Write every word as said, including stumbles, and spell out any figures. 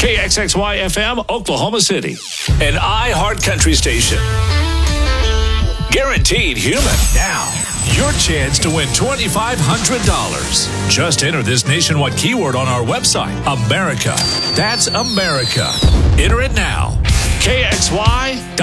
K X X Y F M, Oklahoma City. An iHeart Country station. Guaranteed human. Now, your chance to win twenty-five hundred dollars. Just enter this nationwide keyword on our website, America. That's America. Enter it now. K X Y